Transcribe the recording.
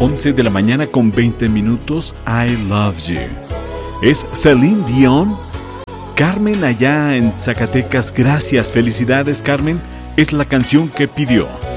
11 de la mañana con 20 minutos. I Love You. Es Celine Dion. Carmen allá en Zacatecas. Gracias, felicidades Carmen. Es la canción que pidió.